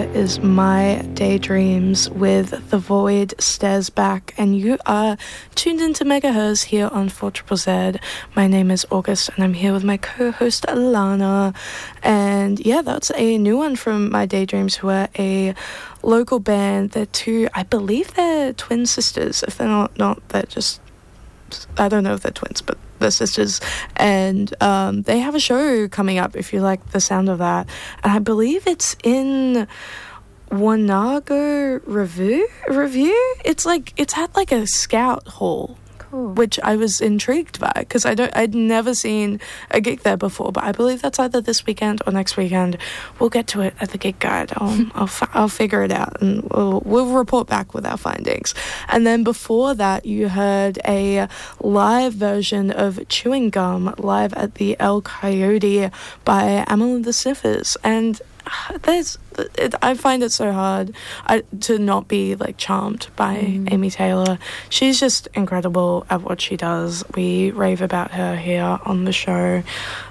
is My Daydreams with The Void Stares Back, and you are tuned into Megahertz here on 4ZZZ. My name is August, and I'm here with my co-host Alana. And yeah, that's a new one from My Daydreams, who are a local band. They're two, I believe they're twin sisters. If they're not, they're just, I don't know if they're twins, but they're sisters. And they have a show coming up, if you like the sound of that. And I believe it's in Wanago Review. It's at like a scout hall. Cool. Which I was intrigued by, because I'd never seen a gig there before, but I believe that's either this weekend or next weekend. We'll get to it at the gig guide. I'll figure it out, and we'll report back with our findings. And then before that, you heard a live version of Chewing Gum live at the El Coyote by Amyl and the Sniffers, and I find it so hard to not be like charmed by Amy Taylor. She's just incredible at what she does. We rave about her here on the show.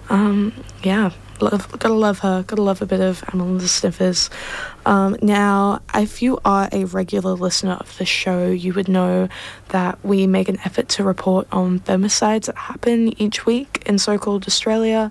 Gotta love her. Gotta love a bit of Amyl and the Sniffers. Now, if you are a regular listener of the show, you would know that we make an effort to report on femicides that happen each week in so-called Australia.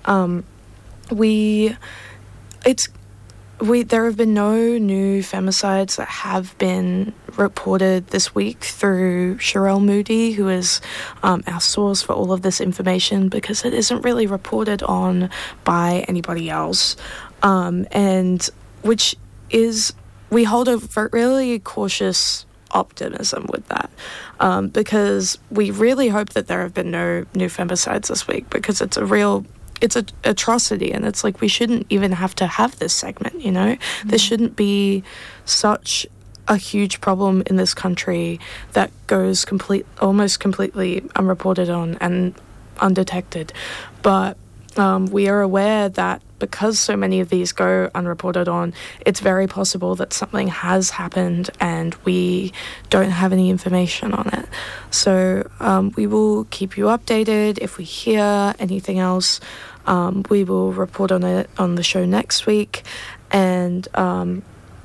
There have been no new femicides that have been reported this week through Sherelle Moody, who is our source for all of this information, because it isn't really reported on by anybody else. And which is, we hold a really cautious optimism with that, because we really hope that there have been no new femicides this week, because it's an atrocity, and it's like we shouldn't even have to have this segment, you know? There shouldn't be such a huge problem in this country that goes almost completely unreported on and undetected. But we are aware that because so many of these go unreported on, it's very possible that something has happened and we don't have any information on it. So we will keep you updated. If we hear anything else, we will report on it on the show next week. And